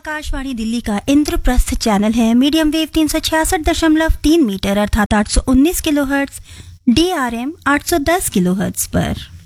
आकाशवाणी दिल्ली का इंद्रप्रस्थ चैनल है। Medium wave 366.3 metre अर्थात 819 किलोहर्ट्ज, DRM 810 किलोहर्ट्ज पर।